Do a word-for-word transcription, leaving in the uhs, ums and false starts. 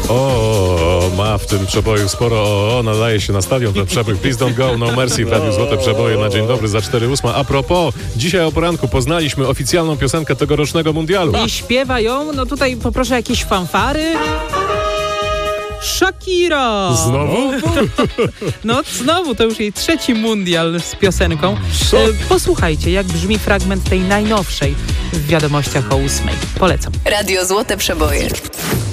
O, ma w tym przeboju sporo o, o, nadaje się na stadion ten przebój. Please don't go, no mercy w Radiu Złote Przeboje na dzień dobry za cztery ósme. A propos, dzisiaj o poranku poznaliśmy oficjalną piosenkę tegorocznego mundialu. I śpiewa ją, no tutaj poproszę jakieś fanfary. Shakira! Znowu? No znowu, to już jej trzeci mundial z piosenką. E, posłuchajcie, jak brzmi fragment tej najnowszej w wiadomościach o ósmej. Polecam. Radio Złote Przeboje.